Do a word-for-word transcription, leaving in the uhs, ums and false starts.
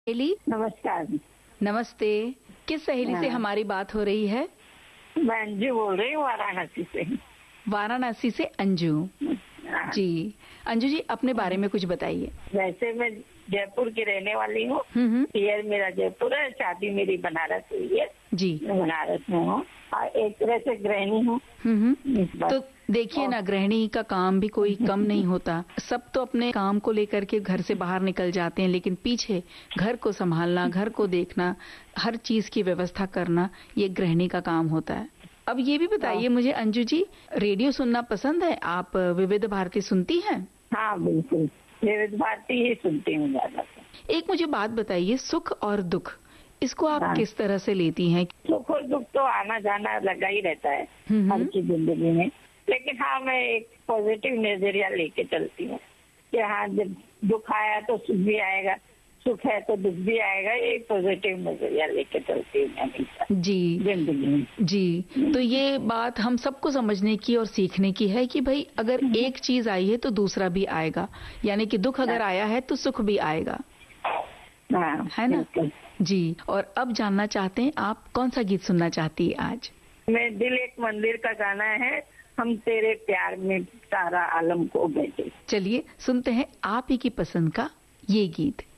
सहेली नमस्कार। नमस्ते। किस सहेली से हाँ। हमारी बात हो रही है? मैं अंजू बोल रही हूँ वाराणसी से। वाराणसी से अंजू हाँ। जी। अंजू जी अपने बारे में कुछ बताइए। वैसे मैं जयपुर की रहने वाली हूँ। हम्म पियर मेरा जयपुर है, शादी मेरी बनारस हुई है। जी। मैं बनारस में हूँ और एक तरह से गृहिणी हूँ। हम्म इस बार तो देखिए ना, गृहिणी का काम भी कोई कम नहीं होता। सब तो अपने काम को लेकर के घर से बाहर निकल जाते हैं, लेकिन पीछे घर को संभालना, घर को देखना, हर चीज की व्यवस्था करना, ये गृहिणी का काम होता है। अब ये भी बताइए मुझे अंजू जी, रेडियो सुनना पसंद है? आप विविध भारती सुनती हैं? हाँ बिल्कुल, विविध भारती ही सुनती हूँ ज्यादा। एक मुझे बात बताइए, सुख और दुख इसको आप हाँ। किस तरह से लेती हैं? सुख और दुख तो आना जाना लगा ही रहता है हम्म। हर की जिंदगी में, लेकिन हाँ मैं एक पॉजिटिव नजरिया लेके चलती हूँ कि हाँ जब दुख आया तो सुख भी आएगा, सुख है तो दुख भी आएगा। ये पॉजिटिव नजरिया लेके चलती हूँ हमेशा जी जिंदगी में। जी। तो ये बात हम सबको समझने की और सीखने की है कि भाई अगर एक चीज आई है तो दूसरा भी आएगा, यानी कि दुख अगर आया है तो सुख भी आएगा, हाँ, है ना? बिल्कुल। जी। और अब जानना चाहते हैं आप कौन सा गीत सुनना चाहती है आज? मैं दिल एक मंदिर का गाना है, हम तेरे प्यार में सारा आलम को बैठे। चलिए सुनते हैं आप ही की पसंद का ये गीत।